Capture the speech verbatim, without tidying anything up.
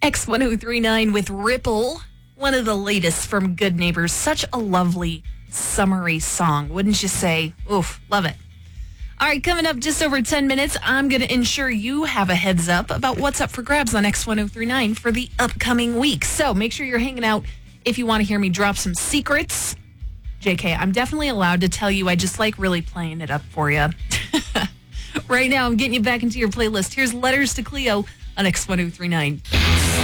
X ten thirty-nine with Ripple, one of the latest from Good Neighbors. Such a lovely, summery song, wouldn't you say? Oof, love it. All right, coming up just over ten minutes, I'm going to ensure you have a heads up about what's up for grabs on X ten thirty-nine for the upcoming week. So make sure you're hanging out if you want to hear me drop some secrets. J K, I'm definitely allowed to tell you I just like really playing it up for you. Right now, I'm getting you back into your playlist. Here's Letters to Cleo on X ten thirty-nine.